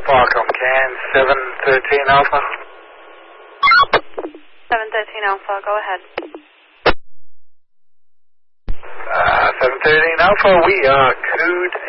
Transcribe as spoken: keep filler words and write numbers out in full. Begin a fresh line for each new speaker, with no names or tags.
Parcom, can seven thirteen Alpha.
seven thirteen Alpha, go ahead.
Uh, seven thirteen Alpha, we are code